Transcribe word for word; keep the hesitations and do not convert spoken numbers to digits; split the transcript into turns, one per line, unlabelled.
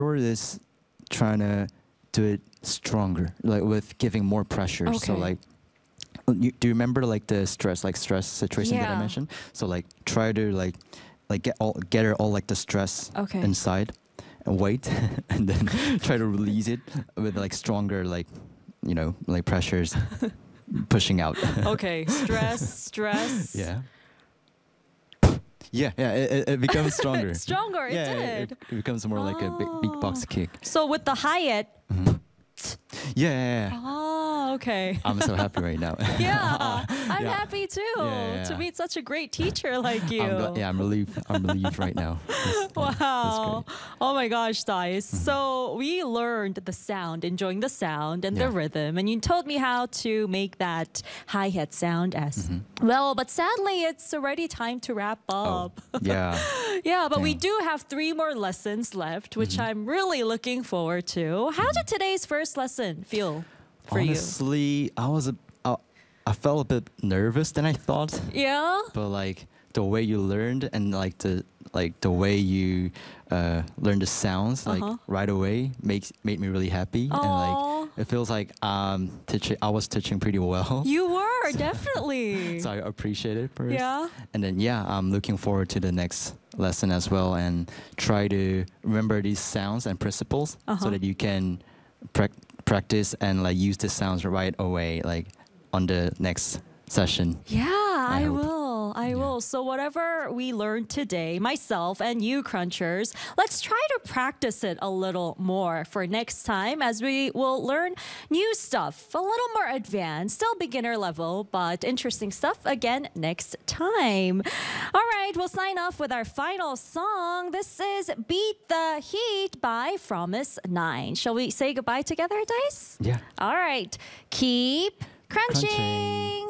Or is trying to do it stronger, like with giving more pressure.
Okay.
So like, you, do you remember like the stress, like stress situation that I
Yeah.
mentioned? So like, try to like, like get all, get it all like the stress
Okay.
inside, and wait, and then try to release it with like stronger, like, you know, like pressures, pushing out.
Okay, stress, stress.
Yeah. Yeah, yeah, it, it- it becomes stronger.
Stronger, it
yeah,
did.
It, it becomes more like a big, big box kick.
So with the hi-hat.
Mhm. Yeah, yeah, yeah.
Oh, okay.
I'm so happy right now.
Yeah, I'm
Yeah.
happy too
Yeah, yeah,
to
yeah.
meet such a great teacher like you.
I'm gl- yeah, I'm relieved. I'm relieved right now. That's- yeah, that's
Wow.
great.
Oh my gosh, Thais. So we learned the sound, enjoying the sound and the
Yeah.
rhythm. And you told me how to make that hi-hat sound as
Mm-hmm.
well. But sadly, it's already time to wrap
Oh,
up.
yeah.
Yeah, but we
Damn.
do have three more lessons left, which
Mm-hmm.
I'm really looking forward to. How did today's first lesson feel for
Honestly, I was a, I, I felt a bit nervous than I thought.
you? Yeah?
But like the way you learned and like the like the way you uh, learn the sounds like
Uh-huh.
right away makes made me really happy. And
Aw.
like it feels like um teaching I was teaching pretty well.
You were, definitely.
So I appreciate it first.
Yeah.
And then yeah, I'm looking forward to the next lesson as well and try to remember these sounds and principles
Uh-huh.
so that you can prac- practice and like use the sounds right away like on the next session.
Yeah, I,
hope.
will. I
Yeah.
will. So whatever we learned today, myself and you crunchers, let's try to practice it a little more for next time as we will learn new stuff, a little more advanced, still beginner level, but interesting stuff again next time. All right, we'll sign off with our final song. This is Beat the Heat by Promise nine. Shall we say goodbye together, Dice?
Yeah.
All right. Keep crunching.
Crunching.